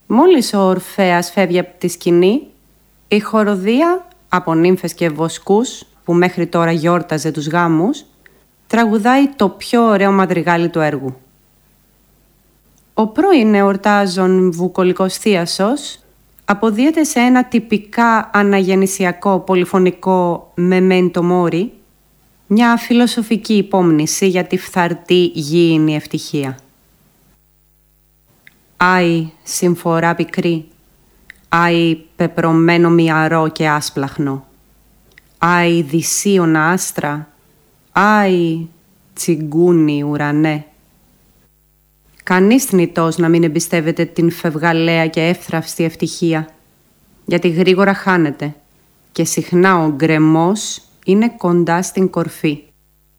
Μόλις ο Ορφέας φεύγει από τη σκηνή, η χοροδία από νύμφες και βοσκούς που μέχρι τώρα γιόρταζε τους γάμους, τραγουδάει το πιο ωραίο μαδριγάλι του έργου. Ο πρώην εορτάζων βουκολικός θίασος αποδίεται σε ένα τυπικά αναγεννησιακό πολυφωνικό memento mori, μια φιλοσοφική υπόμνηση για τη φθαρτή γήινη ευτυχία. Άι συμφορά πικρή, άι πεπρωμένο μυαρό και άσπλαχνο, άι δυσίωνα άστρα, άι τσιγκούνι ουρανέ. Κανείς θνητός να μην εμπιστεύεται την φευγαλαία και εύθραυστη ευτυχία, γιατί γρήγορα χάνεται και συχνά ο γκρεμός είναι κοντά στην κορφή.